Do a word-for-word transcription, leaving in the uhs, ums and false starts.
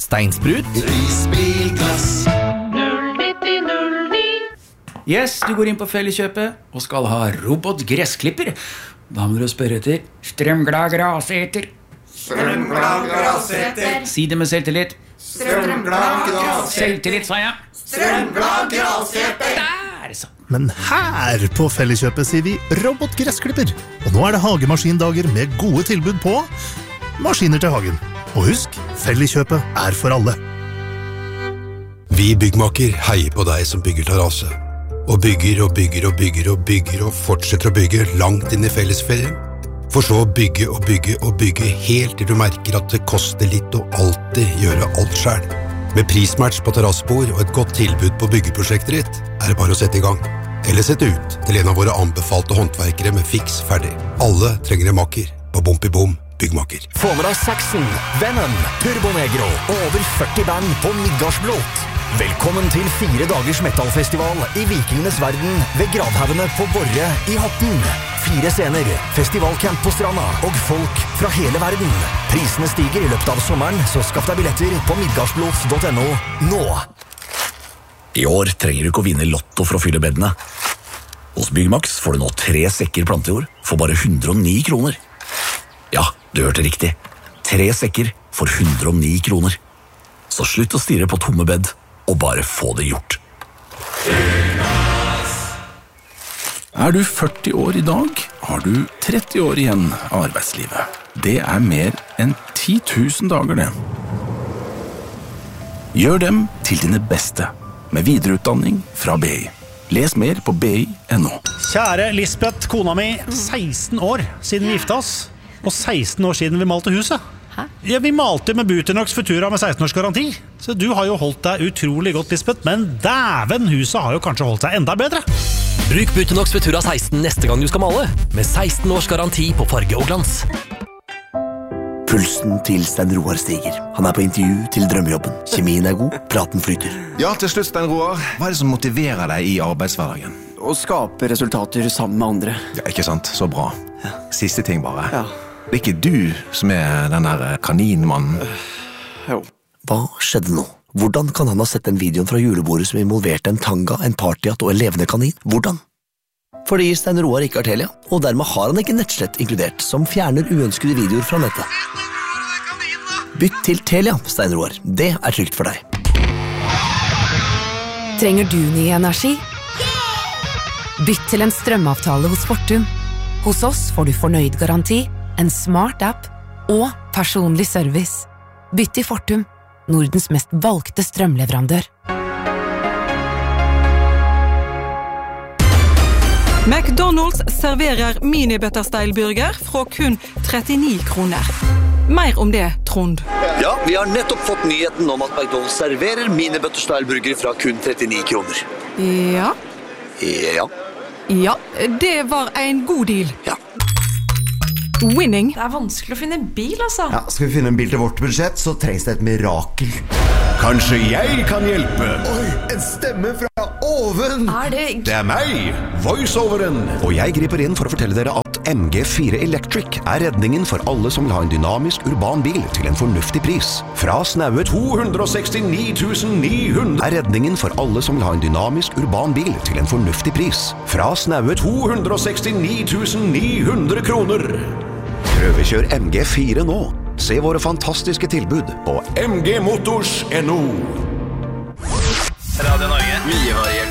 steinsprut, Risbilglass. Yes, du går inn på Felleskjøpet og skal ha robotgressklipper. Da må du spørre etter strømglad graseter. Strømglad graseter. Si det med selvtillit. Strømglad graseter. Selvtillit, sa jeg. Strømglad graseter. Der, så. Men her på Felleskjøpet sier vi robotgressklipper. Og nå er det hagemaskindager med gode tilbud på maskiner til hagen. Og husk, Felleskjøpet er for alle. Vi byggmaker heier på deg som bygger terrasse. Og bygger og bygger og bygger og bygger og fortsetter å bygge langt inn i fellesferien. For så å bygge og bygge og bygge helt til du merker at det koster litt å alltid gjøre alt selv. Med prismatch på terrassebord og et godt tilbud på byggeprosjektet ditt, er det bare å sette i gang. Eller sette ut til en av våre anbefalte håndverkere med fiks ferdig. Alle trenger en makker på Bom i Bom byggmaker. få med deg Saxon, Venom, Turbo Negro og over førti band på Midgardsblot. Velkommen til fire dagers metalfestival i Vikingenes verden ved Gravhaugene på Borre i Horten. Fire scener, festivalcamp på stranda og folk fra hele verden. Prisene stiger i løpet av sommeren, så skaff deg billetter på midgardsblot punktum no nå. I år trenger du ikke å vinne lotto for å fylle bedene. Hos Byggmax får du nå tre sekker plantejord for bare hundre og ni kroner. Ja, du hørte riktig. Tre sekker for hundre og ni kroner. Så slutt å stirre på tomme bed, og bare få det gjort. Er du førti år i dag, har du tretti år igjen av arbeidslivet. Det er mer enn ti tusen dager, det. Gjør dem til dine beste, med videreutdanning fra B I. Les mer på b i punktum no. Kjære Lisbeth, kona mi, seksten år siden vi gifta oss, og seksten år siden vi malte huset. Hæ? Ja, vi malte med Buternox Futura med seksten års garanti. Så du har jo holdt deg utrolig godt, Lisbeth, men dæven, huset har jo kanskje holdt seg enda bedre. Bruk Buternox Futura seksten neste gang du skal male, med seksten års garanti på farge og glans. Pulsen til Stein Roar stiger. Han er på intervju til drømmejobben. Kjemien er god, praten flyter. Ja, til slutt, Stein Roar. Hva er det som motiverer deg i arbeidshverdagen? Å skape resultater sammen med andre. Ja, ikke sant? Så bra. Ja. Siste ting bare. Ja. Det er ikke du som er den der kaninmannen. Jo. Hva skjedde nå? Hvordan kan han ha sett den videoen fra julebordet som involverte en tanga, en partyhatt og en levende kanin? Hvordan? Fordi Stein Roar ikke har Telia, og dermed har han ikke nettslett inkludert, som fjerner uønskede videoer fra nettet. Bytt til Telia, Stein Roar. Det er trygt for deg. Trenger du ny energi? Bytt til en strømavtale hos Fortum. Hos oss får du fornøyd garanti, en smart app og personlig service. Bytt til Fortum, Nordens mest valgte strømleverandør. McDonald's serverer mini-butterstyle-burger fra kun trettini kroner. Mer om det, Trond. Ja, vi har nettopp fått nyheten om at McDonald's serverer mini-butterstyle-burger fra kun trettini kroner. Ja. Ja. Ja, det var en god deal. Ja. Winning. Det er vanskelig å finne en bil, altså. Ja, skal vi finne en bil til vårt budsjett, så trengs det et mirakel. Kanskje jeg kan hjelpe? Oi, en stemme fra oven! Er det... Det er meg, voiceoveren. Og jeg griper inn for å fortelle dere at M G fire Electric er redningen for alle som vil ha en dynamisk urban bil til en fornuftig pris. Fra snaue to hundre og sekstini tusen ni hundre er redningen for alle som vil ha en dynamisk urban bil til en fornuftig pris. Fra snaue to hundre og sekstini tusen ni hundre kroner. Prøvekjør M G fire nå. Se våre fantastiske tilbud på m g motors punktum no. Radio Norge. Mye variert.